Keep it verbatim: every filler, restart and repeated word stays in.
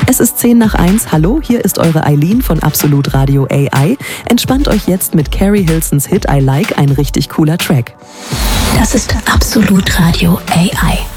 Es ist zehn nach eins. Hallo, hier ist eure Eileen von Absolut Radio A I. Entspannt euch jetzt mit Carrie Hilsons Hit I Like, ein richtig cooler Track. Das ist Absolut Radio A I.